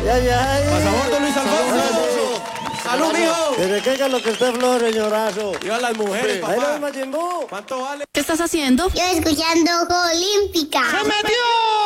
Pasaporte Luis Alfonso. ¡Salud, mijo! ¿Desde qué es lo que usted flor, señorazo? Iban las mujeres, Ahí papá. lo Majin Buu. ¿Cuánto vale? ¿Qué estás haciendo? Yo escuchando Olímpica. ¡Se metió!